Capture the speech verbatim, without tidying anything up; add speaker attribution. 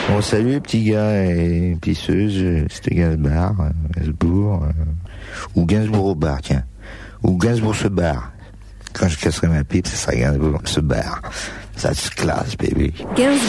Speaker 1: Bon, salut les petits gars et pisseuses, c'était Gainsbourg, euh, Gainsbourg, euh, ou Gainsbourg au bar, tiens. Ou Gainsbourg se barre. Quand je casserai ma pipe, ça sera Gainsbourg se barre. Ça se classe, baby.